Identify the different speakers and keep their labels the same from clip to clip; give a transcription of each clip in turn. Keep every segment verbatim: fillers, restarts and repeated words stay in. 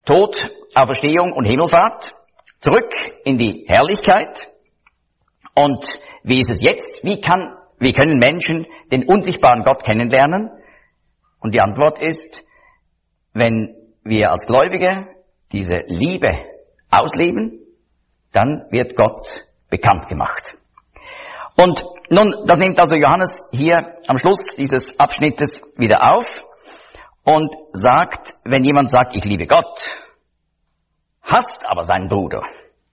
Speaker 1: Tod, Auferstehung und Himmelfahrt, zurück in die Herrlichkeit. Und wie ist es jetzt? Wie kann, wie können Menschen den unsichtbaren Gott kennenlernen? Und die Antwort ist, wenn wir als Gläubige diese Liebe ausleben, dann wird Gott bekannt gemacht. Und nun, das nimmt also Johannes hier am Schluss dieses Abschnittes wieder auf und sagt, wenn jemand sagt, ich liebe Gott, hasst aber seinen Bruder,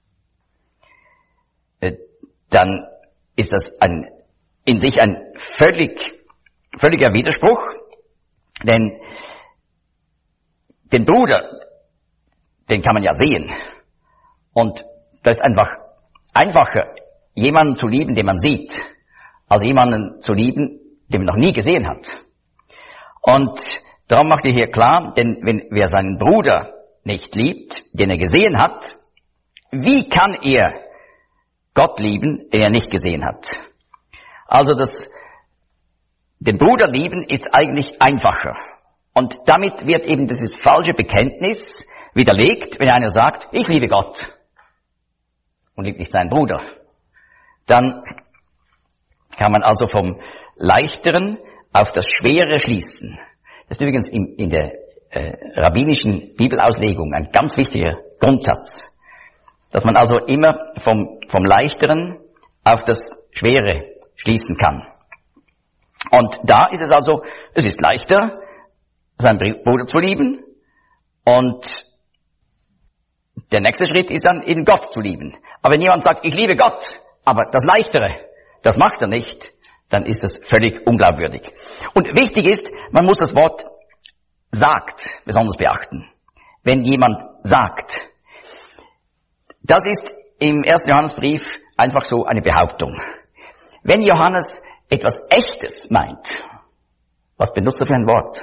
Speaker 1: dann ist das ein, in sich ein völlig, völliger Widerspruch, denn den Bruder, den kann man ja sehen. Und das ist einfach einfacher, jemanden zu lieben, den man sieht, als jemanden zu lieben, den man noch nie gesehen hat. Und darum macht er hier klar, denn wenn wer seinen Bruder nicht liebt, den er gesehen hat, wie kann er Gott lieben, den er nicht gesehen hat? Also das, den Bruder lieben ist eigentlich einfacher. Und damit wird eben dieses falsche Bekenntnis widerlegt, wenn einer sagt, ich liebe Gott und liebt nicht seinen Bruder. Dann kann man also vom Leichteren auf das Schwere schließen. Das ist übrigens in, in der äh, rabbinischen Bibelauslegung ein ganz wichtiger Grundsatz, dass man also immer vom, vom Leichteren auf das Schwere schließen kann. Und da ist es also, es ist leichter, seinen Bruder zu lieben, und der nächste Schritt ist dann, eben Gott zu lieben. Aber wenn jemand sagt, ich liebe Gott, aber das Leichtere, das macht er nicht, dann ist das völlig unglaubwürdig. Und wichtig ist, man muss das Wort sagt besonders beachten. Wenn jemand sagt, das ist im ersten Johannesbrief einfach so eine Behauptung. Wenn Johannes etwas Echtes meint, was benutzt er für ein Wort?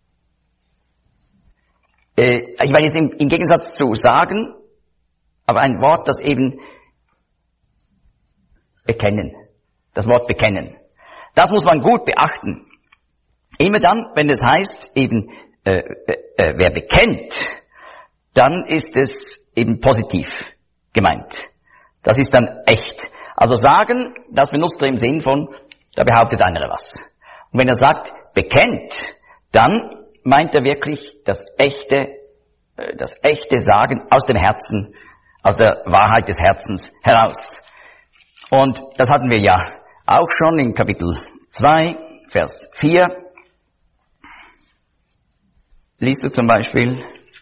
Speaker 1: Äh, ich meine jetzt im, im Gegensatz zu sagen, aber ein Wort, das eben bekennen, das Wort bekennen. Das muss man gut beachten. Immer dann, wenn es heißt, eben, äh, äh, wer bekennt, dann ist es eben positiv gemeint. Das ist dann echt. Also sagen, das benutzt er im Sinn von, da behauptet einer was. Und wenn er sagt, bekennt, dann meint er wirklich das echte, äh, das echte Sagen aus dem Herzen, aus der Wahrheit des Herzens heraus. Und das hatten wir ja auch schon in Kapitel zwei, Vers vier. Liest du zum Beispiel?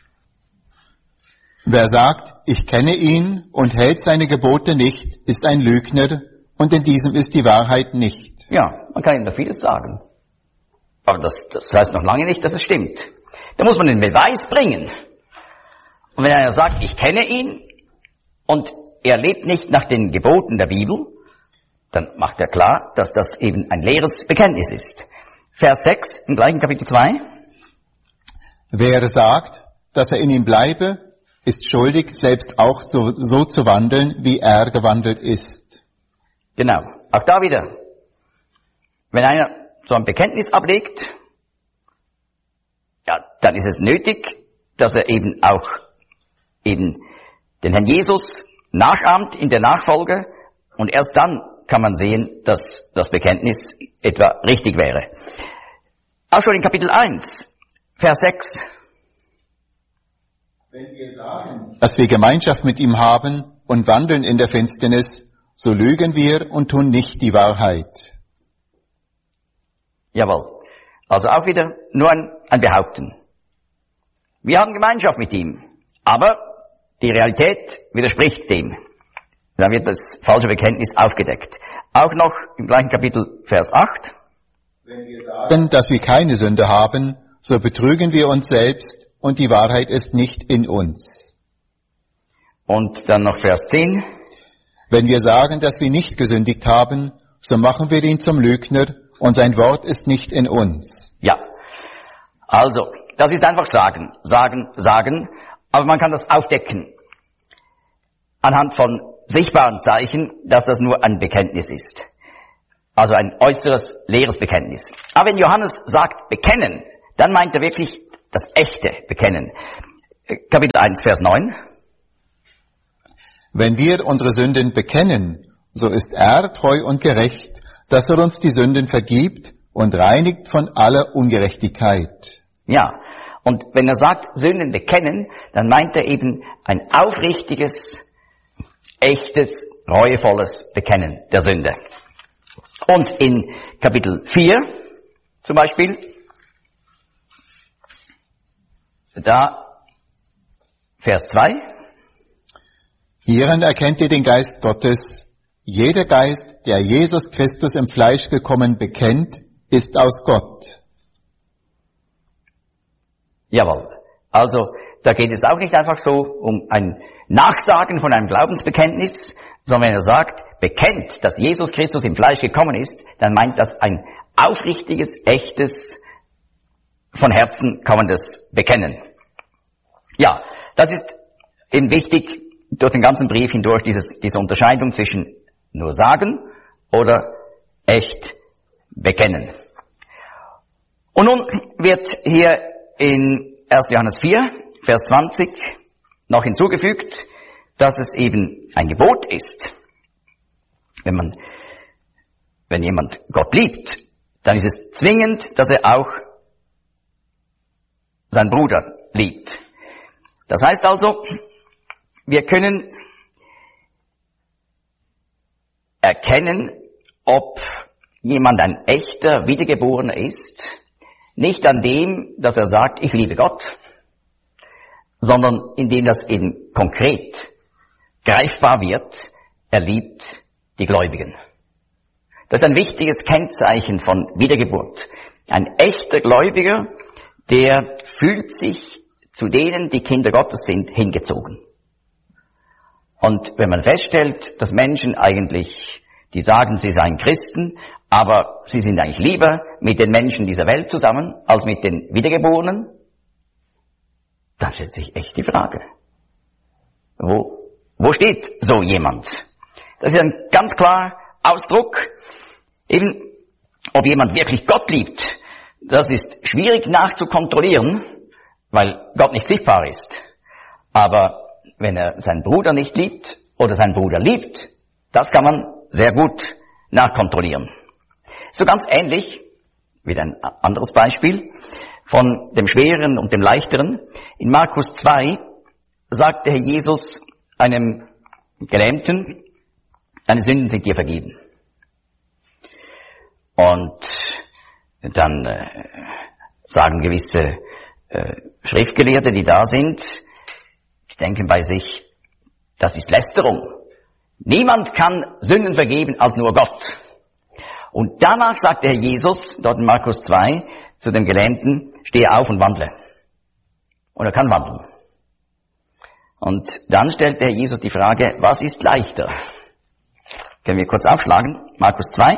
Speaker 2: Wer sagt, ich kenne ihn und hält seine Gebote nicht, ist ein Lügner, und in diesem ist die Wahrheit nicht.
Speaker 1: Ja, man kann ihm da vieles sagen. Aber das, das heißt noch lange nicht, dass es stimmt. Da muss man den Beweis bringen. Und wenn einer sagt, ich kenne ihn und er lebt nicht nach den Geboten der Bibel, dann macht er klar, dass das eben ein leeres Bekenntnis ist. Vers sechs im gleichen Kapitel zwei.
Speaker 2: Wer sagt, dass er in ihm bleibe, ist schuldig, selbst auch so, so zu wandeln, wie er gewandelt ist.
Speaker 1: Genau, auch da wieder. Wenn einer so ein Bekenntnis ablegt, ja, dann ist es nötig, dass er eben auch eben den Herrn Jesus nachahmt in der Nachfolge, und erst dann kann man sehen, dass das Bekenntnis etwa richtig wäre. Auch schon in Kapitel eins, Vers sechs.
Speaker 2: Wenn wir sagen, dass wir Gemeinschaft mit ihm haben und wandeln in der Finsternis, so lügen wir und tun nicht die Wahrheit.
Speaker 1: Jawohl. Also auch wieder nur ein, ein Behaupten. Wir haben Gemeinschaft mit ihm, aber die Realität widerspricht dem. Dann wird das falsche Bekenntnis aufgedeckt. Auch noch im gleichen Kapitel, Vers acht.
Speaker 2: Wenn wir sagen, dass wir keine Sünde haben, so betrügen wir uns selbst und die Wahrheit ist nicht in uns.
Speaker 1: Und dann noch Vers zehn.
Speaker 2: Wenn wir sagen, dass wir nicht gesündigt haben, so machen wir ihn zum Lügner und sein Wort ist nicht in uns.
Speaker 1: Ja, also, das ist einfach sagen, sagen, sagen, aber man kann das aufdecken anhand von sichtbaren Zeichen, dass das nur ein Bekenntnis ist. Also ein äußeres, leeres Bekenntnis. Aber wenn Johannes sagt bekennen, dann meint er wirklich das echte Bekennen. Kapitel eins, Vers neun.
Speaker 2: Wenn wir unsere Sünden bekennen, so ist er treu und gerecht, dass er uns die Sünden vergibt und reinigt von aller Ungerechtigkeit.
Speaker 1: Ja, und wenn er sagt, Sünden bekennen, dann meint er eben ein aufrichtiges, echtes, reuevolles Bekennen der Sünde. Und in Kapitel vier zum Beispiel, da Vers zwei.
Speaker 2: Hieran erkennt ihr den Geist Gottes. Jeder Geist, der Jesus Christus im Fleisch gekommen bekennt, ist aus Gott.
Speaker 1: Jawohl. Also, da geht es auch nicht einfach so um ein Nachsagen von einem Glaubensbekenntnis, sondern wenn er sagt, bekennt, dass Jesus Christus im Fleisch gekommen ist, dann meint das ein aufrichtiges, echtes, von Herzen kommendes Bekennen. Ja, das ist eben wichtig durch den ganzen Brief hindurch, dieses, diese Unterscheidung zwischen nur sagen oder echt bekennen. Und nun wird hier in erster Johannes vier, Vers zwanzig noch hinzugefügt, dass es eben ein Gebot ist. Wenn man, wenn jemand Gott liebt, dann ist es zwingend, dass er auch seinen Bruder liebt. Das heißt also, wir können erkennen, ob jemand ein echter Wiedergeborener ist, nicht an dem, dass er sagt, ich liebe Gott, sondern indem das eben konkret greifbar wird, er liebt die Gläubigen. Das ist ein wichtiges Kennzeichen von Wiedergeburt. Ein echter Gläubiger, der fühlt sich zu denen, die Kinder Gottes sind, hingezogen. Und wenn man feststellt, dass Menschen eigentlich, die sagen, sie seien Christen, aber sie sind eigentlich lieber mit den Menschen dieser Welt zusammen, als mit den Wiedergeborenen, dann stellt sich echt die Frage, wo, wo steht so jemand? Das ist ein ganz klarer Ausdruck, eben, ob jemand wirklich Gott liebt. Das ist schwierig nachzukontrollieren, weil Gott nicht sichtbar ist. Aber wenn er seinen Bruder nicht liebt oder seinen Bruder liebt, das kann man sehr gut nachkontrollieren. So ganz ähnlich, wieder ein anderes Beispiel, von dem Schweren und dem Leichteren. In Markus zwei sagte Herr Jesus einem Gelähmten, deine Sünden sind dir vergeben. Und dann äh, sagen gewisse äh, Schriftgelehrte, die da sind, die denken bei sich, das ist Lästerung. Niemand kann Sünden vergeben als nur Gott. Und danach sagte Herr Jesus, dort in Markus zwei, zu dem Gelähmten, stehe auf und wandle. Und er kann wandeln. Und dann stellte Herr Jesus die Frage, was ist leichter? Können wir kurz aufschlagen? Markus zwei.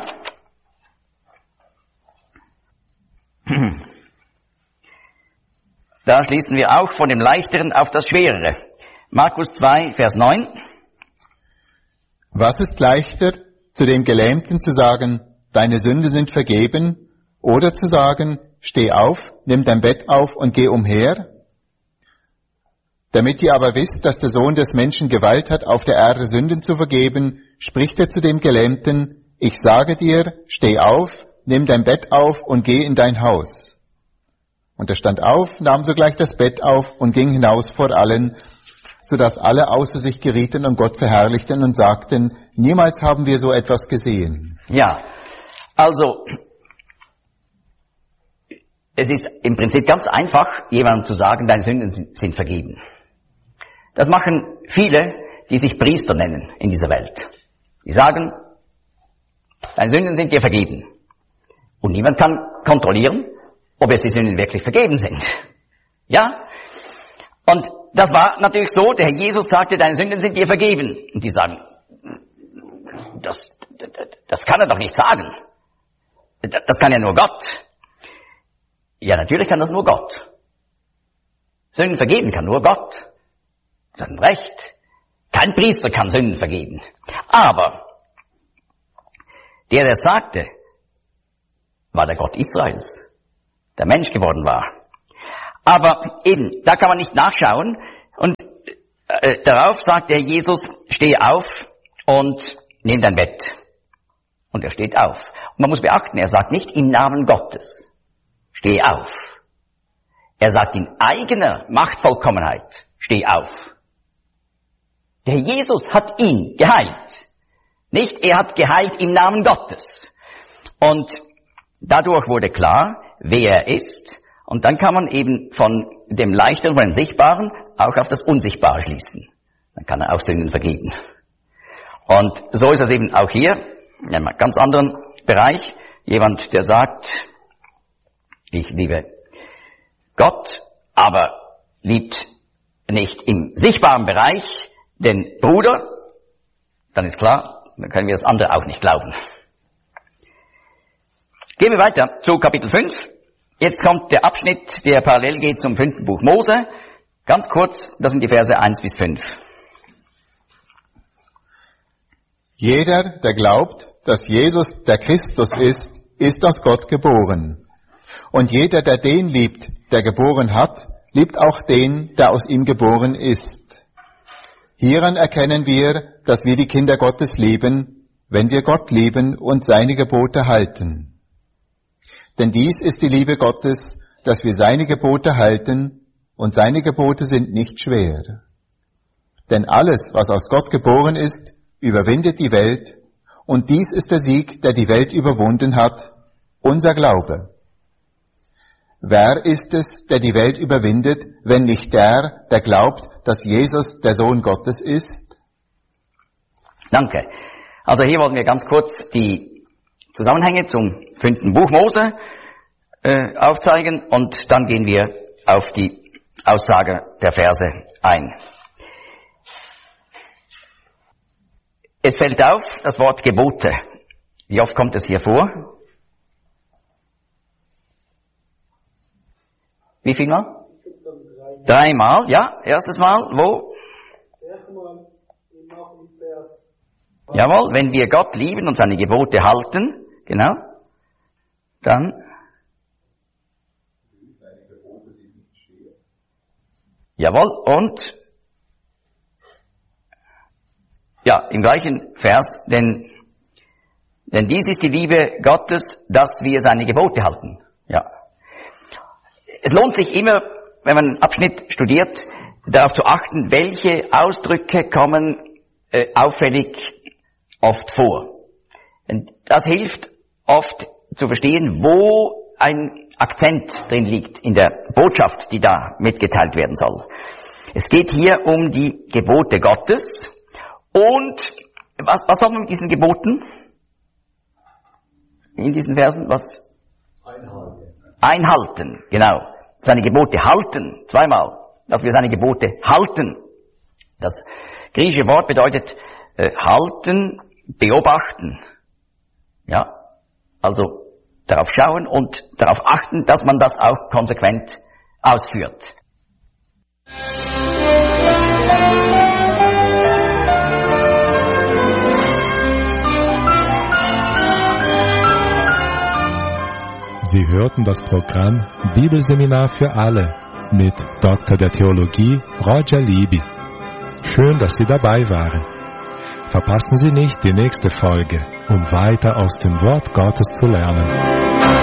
Speaker 1: Da schließen wir auch von dem Leichteren auf das Schwerere. Markus zwei, Vers neun.
Speaker 2: Was ist leichter, zu dem Gelähmten zu sagen, deine Sünden sind vergeben, oder zu sagen, steh auf, nimm dein Bett auf und geh umher? Damit ihr aber wisst, dass der Sohn des Menschen Gewalt hat, auf der Erde Sünden zu vergeben, spricht er zu dem Gelähmten, ich sage dir, steh auf, nimm dein Bett auf und geh in dein Haus. Und er stand auf, nahm sogleich das Bett auf und ging hinaus vor allen, sodass alle außer sich gerieten und Gott verherrlichten und sagten, niemals haben wir so etwas gesehen.
Speaker 1: Ja, also es ist im Prinzip ganz einfach, jemandem zu sagen, deine Sünden sind vergeben. Das machen viele, die sich Priester nennen in dieser Welt. Die sagen, deine Sünden sind dir vergeben. Und niemand kann kontrollieren, ob es die Sünden wirklich vergeben sind. Ja? Und das war natürlich so, der Herr Jesus sagte, deine Sünden sind dir vergeben. Und die sagen, das, das, das kann er doch nicht sagen. Das kann ja nur Gott. Ja, natürlich kann das nur Gott. Sünden vergeben kann nur Gott. Sie haben recht. Kein Priester kann Sünden vergeben. Aber der, der sagte, war der Gott Israels, der Mensch geworden war. Aber eben, da kann man nicht nachschauen. Und äh, darauf sagt der Jesus, steh auf und nimm dein Bett. Und er steht auf. Und man muss beachten, er sagt nicht im Namen Gottes, steh auf. Er sagt in eigener Machtvollkommenheit, steh auf. Der Jesus hat ihn geheilt. Nicht, er hat geheilt im Namen Gottes. Und dadurch wurde klar, wer er ist. Und dann kann man eben von dem Leichteren, von dem Sichtbaren, auch auf das Unsichtbare schließen. Dann kann er auch Sünden vergeben. Und so ist es eben auch hier, in einem ganz anderen Bereich. Jemand, der sagt, ich liebe Gott, aber liebt nicht im sichtbaren Bereich den Bruder, dann ist klar, dann können wir das andere auch nicht glauben. Gehen wir weiter zu Kapitel fünf. Jetzt kommt der Abschnitt, der parallel geht zum fünften Buch Mose. Ganz kurz, das sind die Verse eins bis fünf.
Speaker 2: Jeder, der glaubt, dass Jesus der Christus ist, ist aus Gott geboren. Und jeder, der den liebt, der geboren hat, liebt auch den, der aus ihm geboren ist. Hieran erkennen wir, dass wir die Kinder Gottes lieben, wenn wir Gott lieben und seine Gebote halten. Denn dies ist die Liebe Gottes, dass wir seine Gebote halten, und seine Gebote sind nicht schwer. Denn alles, was aus Gott geboren ist, überwindet die Welt, und dies ist der Sieg, der die Welt überwunden hat, unser Glaube. Wer ist es, der die Welt überwindet, wenn nicht der, der glaubt, dass Jesus der Sohn Gottes ist?
Speaker 1: Danke. Also hier wollen wir ganz kurz die Zusammenhänge zum fünften Buch Mose äh, aufzeigen und dann gehen wir auf die Aussage der Verse ein. Es fällt auf, das Wort Gebote. Wie oft kommt es hier vor? Wie viel Mal? Dreimal, ja. Erstes Mal, wo? Jawohl, wenn wir Gott lieben und seine Gebote halten, genau, dann. Jawohl, und ja, im gleichen Vers, denn, denn dies ist die Liebe Gottes, dass wir seine Gebote halten. Ja. Es lohnt sich immer, wenn man einen Abschnitt studiert, darauf zu achten, welche Ausdrücke kommen äh, auffällig oft vor. Denn das hilft oft zu verstehen, wo ein Akzent drin liegt in der Botschaft, die da mitgeteilt werden soll. Es geht hier um die Gebote Gottes. Und was, was haben wir mit diesen Geboten? In diesen Versen, was? Einhalten. Einhalten, genau. Seine Gebote halten, zweimal. Dass wir seine Gebote halten. Das griechische Wort bedeutet äh, halten, beobachten. Ja, also darauf schauen und darauf achten, dass man das auch konsequent ausführt.
Speaker 3: Sie hörten das Programm Bibelseminar für alle mit Doktor der Theologie Roger Libby. Schön, dass Sie dabei waren. Verpassen Sie nicht die nächste Folge, um weiter aus dem Wort Gottes zu lernen.